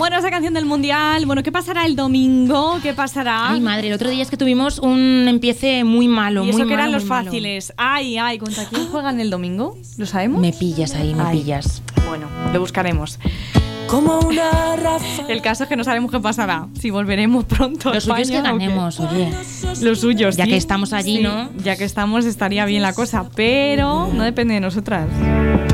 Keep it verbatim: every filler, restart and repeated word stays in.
Bueno, esa canción del Mundial. Bueno, ¿qué pasará el domingo? ¿Qué pasará? Ay, madre, el otro día es que tuvimos un empiece muy malo. Y eso muy que malo, eran los muy malo. fáciles. Ay, ay, ¿contra quién juegan el domingo? ¿Lo sabemos? Me pillas ahí, me Ay. pillas. Bueno, lo buscaremos. Como una rafa. El caso es que no sabemos qué pasará. Si volveremos pronto a Lo suyo es que España o qué. ganemos, oye. Lo suyo, Ya sí. que estamos allí, Sí, ¿no? Ya que estamos estaría bien la cosa, pero no depende de nosotras.